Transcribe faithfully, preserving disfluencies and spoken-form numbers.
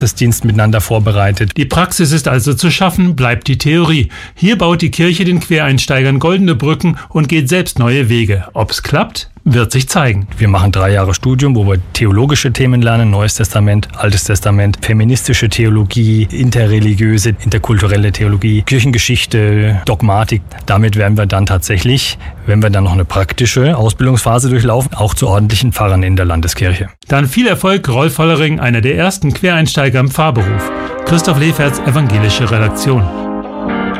Gottesdienst miteinander vorbereitet. Die Praxis ist also zu schaffen, bleibt die Theorie. Hier baut die Kirche den Quereinsteigern goldene Brücken und geht selbst neue Wege. Ob's klappt, wird sich zeigen. Wir machen drei Jahre Studium, wo wir theologische Themen lernen, Neues Testament, Altes Testament, feministische Theologie, interreligiöse, interkulturelle Theologie, Kirchengeschichte, Dogmatik. Damit werden wir dann tatsächlich, wenn wir dann noch eine praktische Ausbildungsphase durchlaufen, auch zu ordentlichen Pfarrern in der Landeskirche. Dann viel Erfolg, Rolf Vollering, einer der ersten Quereinsteiger im Pfarrberuf. Christoph Leferts, Evangelische Redaktion.